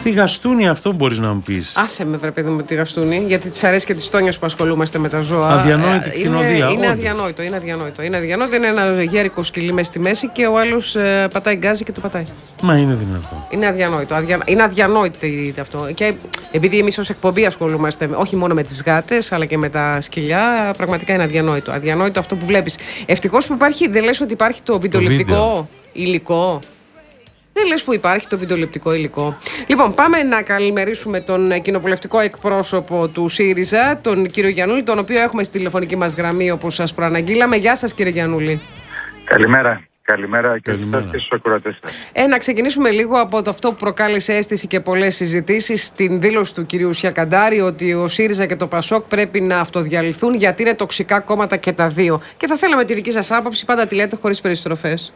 στη Γαστούνη, αυτό μπορείς να μου πεις. Άσε με, βρε παιδί μου, τη Γαστούνη, γιατί της αρέσει και της τόνιας που ασχολούμαστε με τα ζώα. Αδιανόητη κτηνοδία. Είναι αδιανόητο. Είναι ένα γέρικο σκυλί μες στη μέση και ο άλλος πατάει γκάζι και το πατάει. Μα είναι δυνατό. Είναι αδιανόητο. Είναι αδιανόητο αυτό. Και επειδή εμείς ως εκπομπή ασχολούμαστε όχι μόνο με τις γάτες, αλλά και με τα σκυλιά, πραγματικά είναι αδιανόητο. Αδιανόητο αυτό που βλέπεις. Ευτυχώς που υπάρχει, δεν λες ότι υπάρχει το βιντεοληπτικό υλικό. Δεν λες που υπάρχει το βιντεοληπτικό υλικό. Λοιπόν, πάμε να καλημερίσουμε τον κοινοβουλευτικό εκπρόσωπο του ΣΥΡΙΖΑ, τον κύριο Γιαννούλη, τον οποίο έχουμε στη τηλεφωνική μας γραμμή, όπως σας προαναγγείλαμε. Γεια σας, κύριε Γιαννούλη. Καλημέρα. Καλημέρα και στους ακροατές σας. Να ξεκινήσουμε λίγο από αυτό που προκάλεσε αίσθηση και πολλές συζητήσεις, στην δήλωση του κυρίου Σιακαντάρη ότι ο ΣΥΡΙΖΑ και το ΠΑΣΟΚ πρέπει να αυτοδιαλυθούν γιατί είναι τοξικά κόμματα και τα δύο. Και θα θέλαμε τη δική σας άποψη, πάντα τη λέτε χωρίς περιστροφές.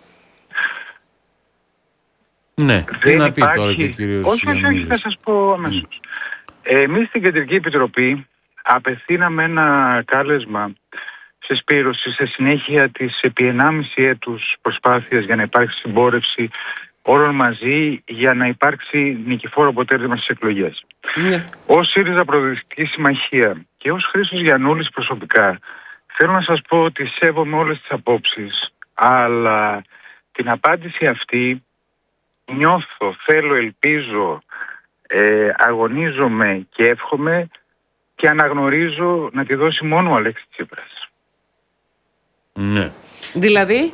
Ναι, τι να πει τώρα και ο κύριος όχι, θα σας πω αμέσως. Εμείς στην Κεντρική Επιτροπή απευθύναμε ένα κάλεσμα σε Σπύρωση σε συνέχεια της επί 1,5 έτους προσπάθειας για να υπάρξει συμπόρευση όλων μαζί για να υπάρξει νικηφόρο αποτέλεσμα στις εκλογές. Ναι. Ως ΣΥΡΙΖΑ Προοδευτική Συμμαχία και ως Χρήστος Γιαννούλης προσωπικά θέλω να σας πω ότι σέβομαι όλες τις απόψεις, αλλά την απάντηση αυτή νιώθω, θέλω, ελπίζω, αγωνίζομαι και εύχομαι και αναγνωρίζω να τη δώσει μόνο ο Αλέξης Τσίπρας. Ναι. Δηλαδή?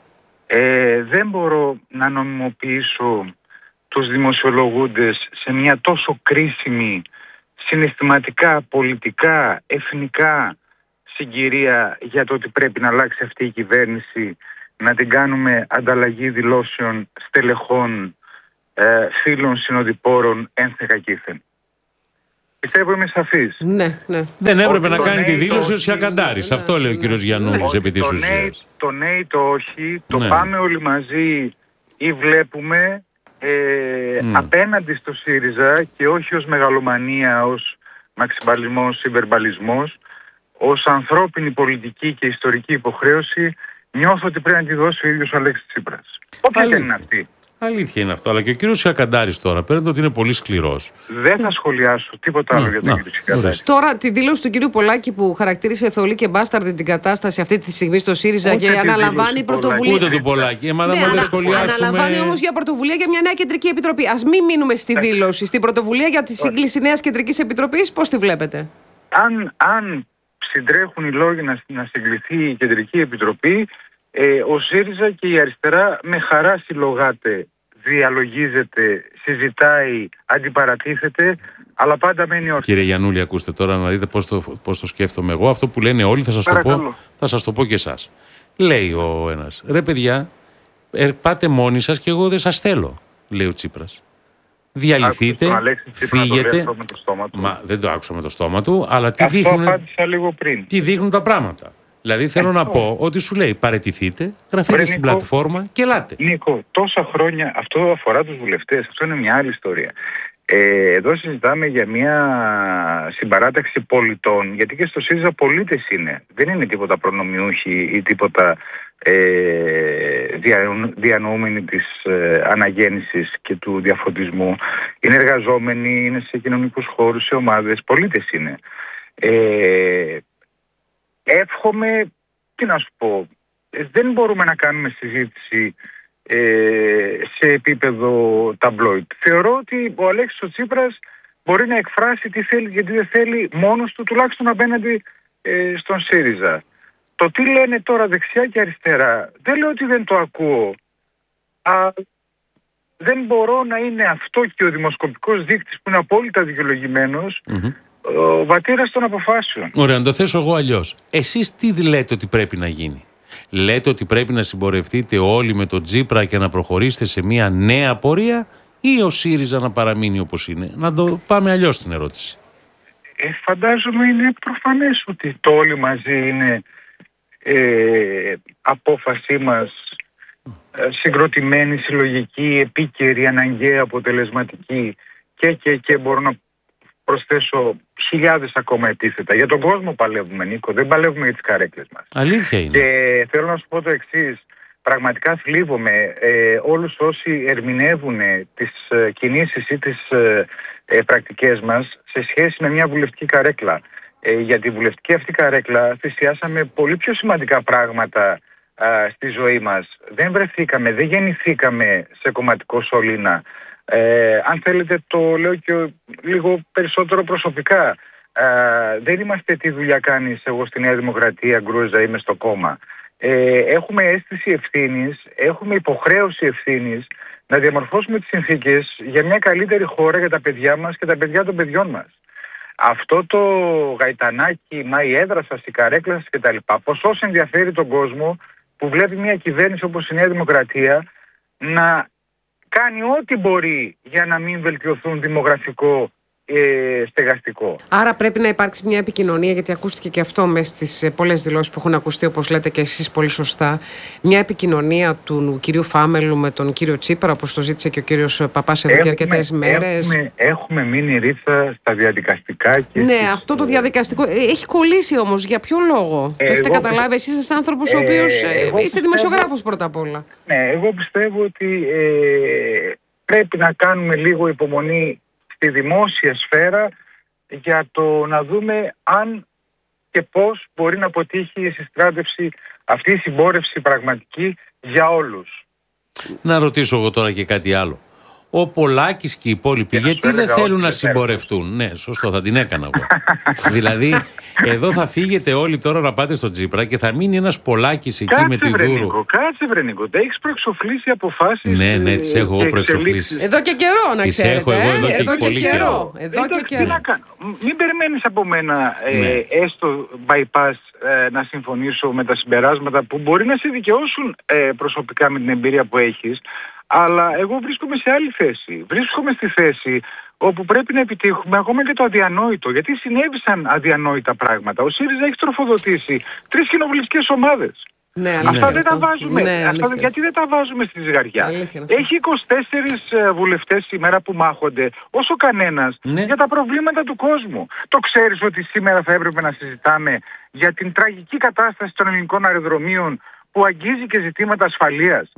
Δεν μπορώ να νομιμοποιήσω τους δημοσιολογούντες σε μια τόσο κρίσιμη συναισθηματικά, πολιτικά, εθνικά συγκυρία για το ότι πρέπει να αλλάξει αυτή η κυβέρνηση, να την κάνουμε ανταλλαγή δηλώσεων στελεχών, φίλων, συνοδοιπόρων, ένθεκα κήθεν. Πιστεύω είμαι σαφής. Ναι. Δεν έπρεπε να κάνει τη δήλωση ο Σιακαντάρης. Αυτό λέει ο κύριος Γιαννούλης επί της ουσίας. Το ναι ή το όχι, το πάμε όλοι μαζί ή βλέπουμε απέναντι στο ΣΥΡΙΖΑ και όχι ως μεγαλομανία, ως μαξιμπαλισμός, υπερμπαλισμός, ως ανθρώπινη πολιτική και ιστορική υποχρέωση. Νιώθω ότι πρέπει να τη δώσει ο ίδιος ο Αλέξης Τσίπρας. Όποια δεν είναι αυτή. Αλήθεια είναι αυτό. Αλλά και ο κύριος Σιακαντάρης τώρα, πέραν το ότι είναι πολύ σκληρός. Δεν θα σχολιάσω τίποτα άλλο για τον κύριο Σιακαντάρη. Τώρα τη δήλωση του κυρίου Πολάκη που χαρακτήρισε θολή και μπάσταρδη την κατάσταση αυτή τη στιγμή στο ΣΥΡΙΖΑ και αναλαμβάνει πρωτοβουλία. Ούτε του Πολάκη. Αναλαμβάνει όμως για πρωτοβουλία για μια νέα κεντρική επιτροπή. Ας μην μείνουμε στη δήλωση. Στην πρωτοβουλία για τη σύγκληση νέας κεντρικής επιτροπής, πώς τη βλέπετε? Αν συντρέχουν οι λόγοι να συγκληθεί η Κεντρική Επιτροπή, ο ΣΥΡΙΖΑ και η αριστερά με χαρά συλλογάται, διαλογίζεται, συζητάει, αντιπαρατίθεται, αλλά πάντα μένει όρθιο. Κύριε Γιαννούλη, ακούστε τώρα να δείτε πώς το σκέφτομαι εγώ. Αυτό που λένε όλοι θα σας το πω και εσάς. Λέει ο ένας, ρε παιδιά, πάτε μόνοι σας και εγώ δεν σας θέλω, λέει ο Τσίπρας. Διαλυθείτε, φύγετε. Μα δεν το άκουσα με το στόμα του, αλλά τι δείχνουν τα πράγματα. Δηλαδή θέλω να πω ότι σου λέει παραιτηθείτε, γραφείτε στην πλατφόρμα και ελάτε. Νίκο, τόσα χρόνια αυτό αφορά τους βουλευτές, αυτό είναι μια άλλη ιστορία. Εδώ συζητάμε για μια συμπαράταξη πολιτών, γιατί και στο ΣΥΡΙΖΑ πολίτες είναι. Δεν είναι τίποτα προνομιούχοι ή τίποτα διανοούμενοι της αναγέννησης και του διαφωτισμού. Είναι εργαζόμενοι, είναι σε κοινωνικούς χώρους, σε ομάδες, πολίτες είναι. Εύχομαι, τι να σου πω, δεν μπορούμε να κάνουμε συζήτηση σε επίπεδο ταμπλόιτ. Θεωρώ ότι ο Αλέξης ο Τσίπρας μπορεί να εκφράσει τι θέλει και τι δεν θέλει μόνος του, τουλάχιστον απέναντι στον ΣΥΡΙΖΑ. Το τι λένε τώρα δεξιά και αριστερά, δεν λέω ότι δεν το ακούω. Δεν μπορώ να είναι αυτό και ο δημοσκοπικός δείκτης που είναι απόλυτα δικαιολογημένος, ο βατήρας των αποφάσεων. Ωραία, να το θέσω εγώ αλλιώς. Εσείς τι λέτε ότι πρέπει να γίνει? Λέτε ότι πρέπει να συμπορευτείτε όλοι με τον Τσίπρα και να προχωρήσετε σε μια νέα πορεία, ή ο ΣΥΡΙΖΑ να παραμείνει όπως είναι? Να το πάμε αλλιώς την ερώτηση. Φαντάζομαι είναι προφανές ότι το όλοι μαζί είναι απόφασή μας, συγκροτημένη, συλλογική, επίκαιρη, αναγκαία, αποτελεσματική και μπορώ να προσθέσω χιλιάδες ακόμα επίθετα. Για τον κόσμο παλεύουμε, Νίκο, δεν παλεύουμε για τις καρέκλες μας. Αλήθεια είναι. Και θέλω να σου πω το εξής. πραγματικά θλίβομαι όλους όσοι ερμηνεύουν τις κινήσεις ή τις πρακτικές μας σε σχέση με μια βουλευτική καρέκλα. Για τη βουλευτική αυτή καρέκλα θυσιάσαμε πολύ πιο σημαντικά πράγματα στη ζωή μας. Δεν βρεθήκαμε, δεν γεννηθήκαμε σε κομματικό σωλήνα. Αν θέλετε το λέω και λίγο περισσότερο προσωπικά. Δεν είμαστε τι δουλειά κάνεις εγώ στη Νέα Δημοκρατία, Γκρούζα, είμαι στο κόμμα. Έχουμε αίσθηση ευθύνης, έχουμε υποχρέωση ευθύνης να διαμορφώσουμε τις συνθήκες για μια καλύτερη χώρα για τα παιδιά μας και τα παιδιά των παιδιών μας. Αυτό το γαϊτανάκι, μα η έδρα σας, η καρέκλα σας κτλ. Ποσός ενδιαφέρει τον κόσμο που βλέπει μια κυβέρνηση όπως η Νέα Δημοκρατία να κάνει ό,τι μπορεί για να μην βελτιωθούν δημογραφικό στεγαστικό. Άρα πρέπει να υπάρξει μια επικοινωνία, γιατί ακούστηκε και αυτό μέσα στις πολλές δηλώσεις που έχουν ακουστεί, όπως λέτε και εσείς πολύ σωστά. Μια επικοινωνία του κυρίου Φάμελου με τον κύριο Τσίπρα, όπως το ζήτησε και ο κύριος Παπάς εδώ και αρκετές μέρες. Έχουμε μείνει ρίτσα στα διαδικαστικά. Και ναι, αυτό το διαδικαστικό έχει κολλήσει όμως. Για ποιο λόγο? Το έχετε καταλάβει εσείς ως άνθρωπος ο οποίος είστε δημοσιογράφος πρώτα απ' όλα. Ναι, εγώ πιστεύω ότι πρέπει να κάνουμε λίγο υπομονή στη δημόσια σφαίρα για το να δούμε αν και πώς μπορεί να αποτύχει η συστράτευση, αυτή η συμπόρευση πραγματική για όλους. Να ρωτήσω εγώ τώρα και κάτι άλλο. Ο Πολάκης και οι υπόλοιποι γιατί δεν θέλουν να συμπορευτούν? Ναι, σωστό, θα την έκανα εγώ. Δηλαδή, εδώ θα φύγετε όλοι τώρα να πάτε στο Τσίπρα και θα μείνει ένας Πολάκης εκεί με τη Δούρου. Κάτσε βρε Νίκο, έχεις προεξοφλήσει αποφάσεις. Ναι, τις έχω εγώ προεξοφλήσει. Εδώ και καιρό να ξέρετε. Τις έχω εγώ εδώ και πολύ καιρό. Μην περιμένεις από μένα έστω bypass να συμφωνήσω με τα συμπεράσματα που μπορεί να σε δικαιώσουν προσωπικά με την εμπειρία που έχεις. Αλλά εγώ βρίσκομαι σε άλλη θέση. Βρίσκομαι στη θέση όπου πρέπει να επιτύχουμε ακόμα και το αδιανόητο. Γιατί συνέβησαν αδιανόητα πράγματα. Ο ΣΥΡΙΖΑ έχει τροφοδοτήσει 3 κοινοβουλευτικές ομάδες. Ναι, αυτά δεν τα βάζουμε. Γιατί δεν τα βάζουμε στη ζυγαριά? Έχει 24 βουλευτές σήμερα που μάχονται όσο κανένας για τα προβλήματα του κόσμου. Το ξέρεις ότι σήμερα θα έπρεπε να συζητάμε για την τραγική κατάσταση των ελληνικών αεροδρομίων που αγγίζει και ζητήματα ασφαλείας.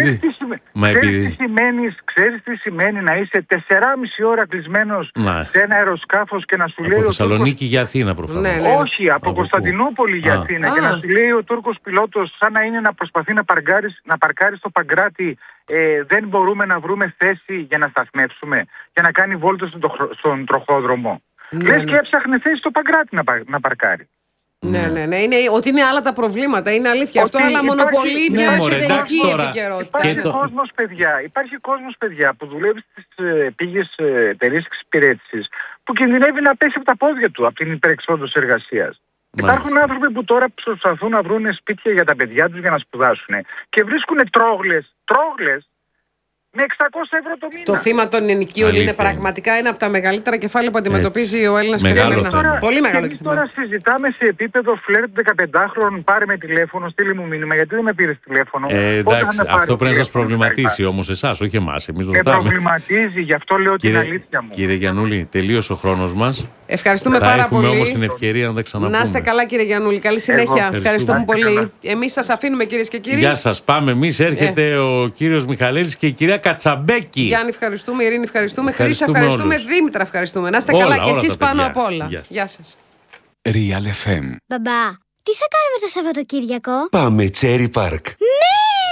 Ξέρεις τι σημαίνει να είσαι 4,5 ώρα κλεισμένος σε ένα αεροσκάφος και να σου λέει... Από Θεσσαλονίκη για Αθήνα προφανώς. Ναι. Όχι, από Κωνσταντινούπολη για Αθήνα. Και να σου λέει ο Τούρκος πιλότος σαν να είναι να προσπαθεί να παρκάρει στο Παγκράτη, δεν μπορούμε να βρούμε θέση για να σταθμεύσουμε, για να κάνει βόλτες στον τροχόδρομο. Λες και έψαχνε θέση στο Παγκράτη να παρκάρει. Ναι. Είναι ότι είναι άλλα τα προβλήματα. Είναι αλήθεια αυτό, αλλά μονοπολεί μια εσωτερική επικαιρότητα. Υπάρχει κόσμος, παιδιά, που δουλεύει στις πήγες εταιρείες εξυπηρέτησης, που κινδυνεύει να πέσει από τα πόδια του από την υπερεξόδωση εργασίας. Υπάρχουν άνθρωποι που τώρα προσπαθούν να βρουν σπίτια για τα παιδιά τους για να σπουδάσουν και βρίσκουν τρόγλες με 600 ευρώ το μήνα. Το θύμα των ενοικίων είναι πραγματικά ένα από τα μεγαλύτερα κεφάλαια που αντιμετωπίζει ο Έλληνας καθημερινά. Πολύ μεγάλο κεφάλαιο. Τώρα συζητάμε σε επίπεδο φλερτ 15χρονων. Πάρε με τηλέφωνο, στείλε μου μήνυμα. Γιατί δεν με πήρες τηλέφωνο? Εντάξει, αυτό πρέπει να σας προβληματίσει όμως εσάς, όχι εμάς. Εμείς με προβληματίζει, γι' αυτό λέω την αλήθεια μου. Κύριε Γιαννούλη, τελείωσε ο χρόνος μας. Ευχαριστούμε πάρα πολύ. Έχουμε όμως την ευκαιρία να τα ξαναπούμε. Να είστε καλά, κύριε Γιαννούλη. Καλή συνέχεια. Ευχαριστούμε πολύ. Εμείς σας αφήνουμε, κυρίες και κύριοι. Γεια σας. Πάμε εμείς. Έρχεται ο κύριος Μιχαλέλης και η κυρία Κατσαμπέκη. Γιάννη, ευχαριστούμε. Ειρήνη, ευχαριστούμε. Χρύσα, ευχαριστούμε. Δήμητρα, ευχαριστούμε. Να είστε καλά και εσείς πάνω απ' όλα. Γεια σας. Real FM. Μπαμπά, τι θα κάνουμε το Σαββατοκύριακο? Πάμε Cherry Park. Ναι!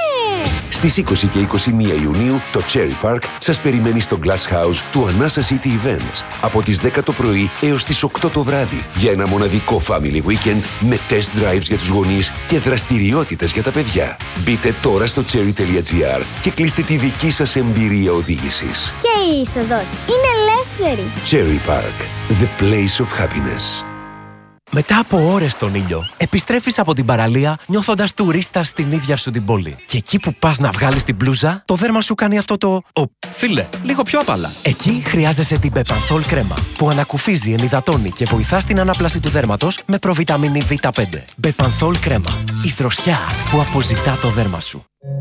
Στις 20 και 21 Ιουνίου το Cherry Park σας περιμένει στο Glass House του Anasa City Events από τις 10 το πρωί έως τις 8 το βράδυ για ένα μοναδικό family weekend με test drives για τους γονείς και δραστηριότητες για τα παιδιά. Μπείτε τώρα στο cherry.gr και κλείστε τη δική σας εμπειρία οδήγησης. Και η είσοδος είναι ελεύθερη. Cherry Park, the place of happiness. Μετά από ώρες στον ήλιο, επιστρέφεις από την παραλία νιώθοντας τουρίστας στην ίδια σου την πόλη. Και εκεί που πας να βγάλεις την μπλούζα, το δέρμα σου κάνει αυτό το φίλε, λίγο πιο απαλά. Εκεί χρειάζεσαι την Bepanthol κρέμα, που ανακουφίζει, ενυδατώνει και βοηθά στην ανάπλαση του δέρματος με προβιταμίνη Β5. Bepanthol κρέμα, η δροσιά που αποζητά το δέρμα σου.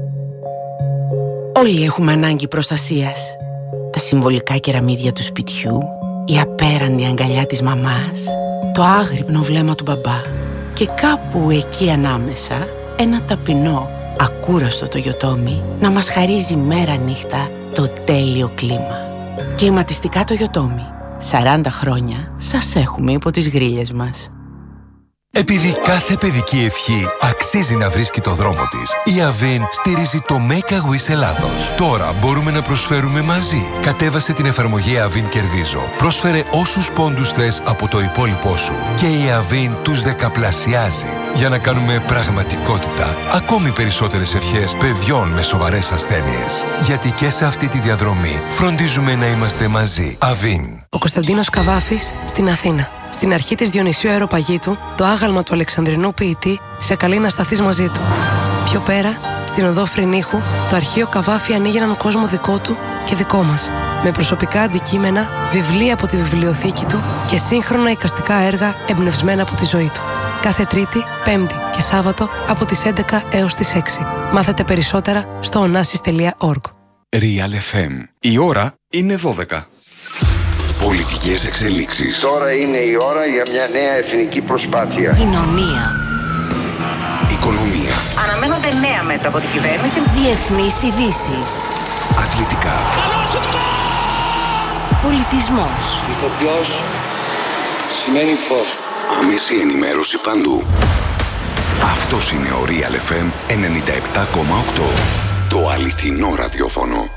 Όλοι έχουμε ανάγκη προστασίας. Τα συμβολικά κεραμίδια του σπιτιού, η απέραντη αγκαλιά της μαμάς, το άγρυπνο βλέμμα του μπαμπά και κάπου εκεί ανάμεσα ένα ταπεινό ακούραστο το Yotomi να μας χαρίζει μέρα νύχτα το τέλειο κλίμα. Κλιματιστικά το Yotomi. 40 χρόνια σας έχουμε υπό τις γρίλες μας. Επειδή κάθε παιδική ευχή αξίζει να βρίσκει το δρόμο της, η Avin στηρίζει το Make a Wish Ελλάδος. Τώρα μπορούμε να προσφέρουμε μαζί. Κατέβασε την εφαρμογή Avin Κερδίζω. Πρόσφερε όσους πόντους θες από το υπόλοιπό σου και η Avin τους δεκαπλασιάζει για να κάνουμε πραγματικότητα ακόμη περισσότερες ευχές παιδιών με σοβαρές ασθένειες. Γιατί και σε αυτή τη διαδρομή φροντίζουμε να είμαστε μαζί. Avin. Ο Κωνσταντίνος Καβάφης στην Αθήνα. Στην αρχή της Διονυσίου Αεροπαγήτου, το άγαλμα του Αλεξανδρινού ποιητή σε καλεί να σταθείς μαζί του. Πιο πέρα, στην οδό Φρυνίχου, το αρχείο Καβάφη ανοίγει έναν κόσμο δικό του και δικό μας. Με προσωπικά αντικείμενα, βιβλία από τη βιβλιοθήκη του και σύγχρονα εικαστικά έργα εμπνευσμένα από τη ζωή του. Κάθε Τρίτη, Πέμπτη και Σάββατο από τις 11 έως τις 6. Μάθετε περισσότερα στο onassis.org. Real FM. Η ώρα είναι 12. Πολιτικές εξελίξεις. Τώρα είναι η ώρα για μια νέα εθνική προσπάθεια. Κοινωνία. Οικονομία. Αναμένονται νέα μέτρα από την κυβέρνηση. Διεθνείς ειδήσεις. Αθλητικά. Πολιτισμός. Ηθοποιός σημαίνει φως. Άμεση ενημέρωση παντού. Αυτός είναι ο Real FM 97,8. Το αληθινό ραδιόφωνο.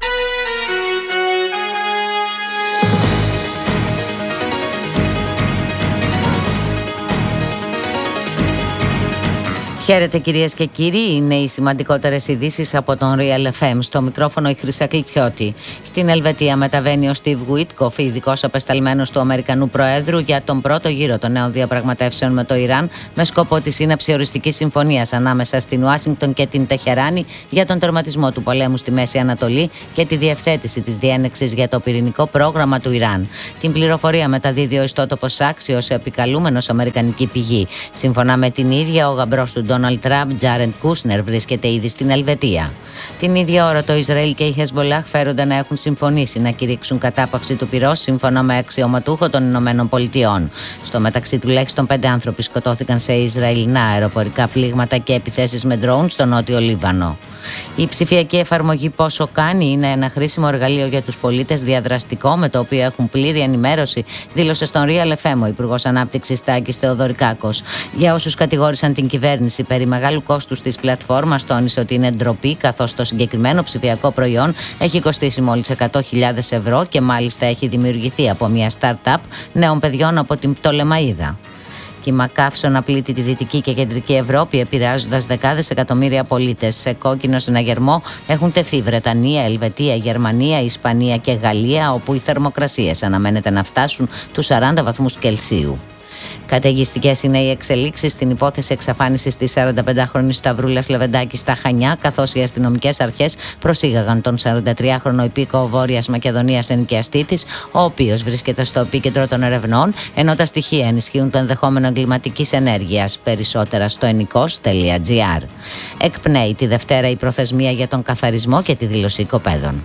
Χαίρετε κυρίες και κύριοι, είναι οι σημαντικότερες ειδήσεις από τον Real FM. Στο μικρόφωνο η Χρυσά Κλιτσιώτη. Στην Ελβετία μεταβαίνει ο Στίβ Γουίτκοφ, ειδικός απεσταλμένος του Αμερικανού Προέδρου για τον πρώτο γύρο των νέων διαπραγματεύσεων με το Ιράν, με σκοπό τη σύναψη οριστικής συμφωνίας ανάμεσα στην Ουάσιγκτον και την Τεχεράνη για τον τερματισμό του πολέμου στη Μέση Ανατολή και τη διευθέτηση της διένεξης για το πυρηνικό πρόγραμμα του Ιράν. Την πληροφορία μεταδίδει ο ιστότοπος άξιος επικαλούμενος αμερικανική πηγή. Σύμφωνα με την ίδια, ο γαμπρός του Ντόναλντ Τραμπ, Τζάρεντ Κούσνερ, βρίσκεται ήδη στην Ελβετία. Την ίδια ώρα, το Ισραήλ και η Χεσμολάχ φέρονται να έχουν συμφωνήσει να κηρύξουν κατάπαυση του πυρός σύμφωνα με αξιωματούχο των Ηνωμένων Πολιτειών. Στο μεταξύ, τουλάχιστον 5 άνθρωποι σκοτώθηκαν σε Ισραηλινά αεροπορικά πλήγματα και επιθέσεις με ντρόουν στο νότιο Λίβανο. Η ψηφιακή εφαρμογή Πόσο Κάνει είναι ένα χρήσιμο εργαλείο για τους πολίτες, διαδραστικό, με το οποίο έχουν πλήρη ενημέρωση, δήλωσε στον Real FM ο Υπουργός Ανάπτυξης Τάκης Θεοδωρικάκος. Για όσους κατηγόρησαν την κυβέρνηση περί μεγάλου κόστους της πλατφόρμας, τόνισε ότι είναι ντροπή, καθώς το συγκεκριμένο ψηφιακό προϊόν έχει κοστίσει μόλις 100.000 ευρώ και μάλιστα έχει δημιουργηθεί από μια start-up νέων παιδιών από την Πτολεμαΐδα. Κύμα καύσωνα πλήττει τη Δυτική και Κεντρική Ευρώπη, επηρεάζοντας δεκάδες εκατομμύρια πολίτες. Σε κόκκινο συναγερμό έχουν τεθεί Βρετανία, Ελβετία, Γερμανία, Ισπανία και Γαλλία, όπου οι θερμοκρασίες αναμένεται να φτάσουν τους 40 βαθμούς Κελσίου. Καταιγιστικές είναι οι εξελίξεις στην υπόθεση εξαφάνισης της 45χρονης Σταυρούλας Λεβεντάκη στα Χανιά, καθώς οι αστυνομικές αρχές προσήγαγαν τον 43χρονο υπήκοο Βόρειας Μακεδονίας ενοικιαστή της, ο οποίος βρίσκεται στο επίκεντρο των ερευνών, ενώ τα στοιχεία ενισχύουν το ενδεχόμενο εγκληματικής ενέργειας. Περισσότερα στο ennikos.gr. Εκπνέει τη Δευτέρα η προθεσμία για τον καθαρισμό και τη δήλωση οικοπαίδων.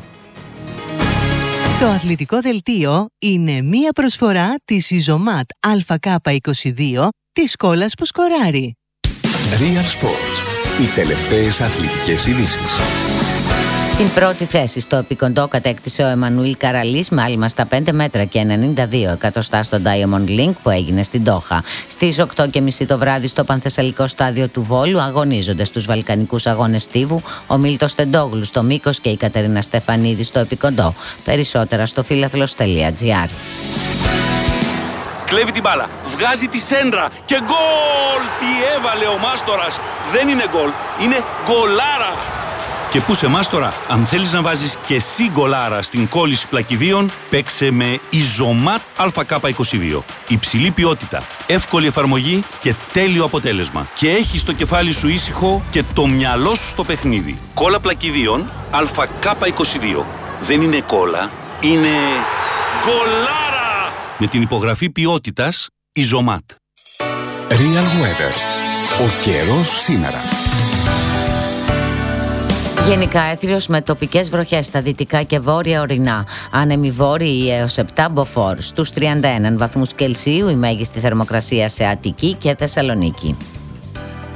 Το αθλητικό δελτίο είναι μία προσφορά της Ιζωμάτ ΑΚ22 της κόλλας που σκοράρει. Real Sports. Οι τελευταίες αθλητικές ειδήσεις. Την πρώτη θέση στο επικοντό κατέκτησε ο Εμμανουήλ Καραλής με άλμα στα 5 μέτρα και 92 εκατοστά στο Diamond Link που έγινε στην Ντόχα. Στις 8.30 το βράδυ στο Πανθεσσαλικό στάδιο του Βόλου αγωνίζονται στους Βαλκανικούς Αγώνες Στίβου ο Μίλτος Τεντόγλου στο μήκος και η Κατερίνα Στεφανίδη στο επικοντό. Περισσότερα στο φίλαθλος.gr. Κλέβει την μπάλα, βγάζει τη σέντρα και γκολ! Τι έβαλε ο Μάστορας! Δεν είναι γκολ, είναι γκολάρα! Και πού σε Μάστορα, αν θέλεις να βάζεις και εσύ γκολάρα στην κόλληση πλακιδίων, παίξε με Ιζωμάτ ΑΚ22. Υψηλή ποιότητα, εύκολη εφαρμογή και τέλειο αποτέλεσμα. Και έχεις το κεφάλι σου ήσυχο και το μυαλό σου στο παιχνίδι. Κόλλα πλακιδίων ΑΚ22. Δεν είναι κόλλα, είναι γκολάρα! Με την υπογραφή ποιότητας Ιζωμάτ. Real Weather. Ο καιρός σήμερα. Γενικά έθριος με τοπικές βροχές στα δυτικά και βόρεια ορεινά. Άνεμοι βόρειοι έως 7 μποφόρ. Στους 31 βαθμούς Κελσίου η μέγιστη θερμοκρασία σε Αττική και Θεσσαλονίκη.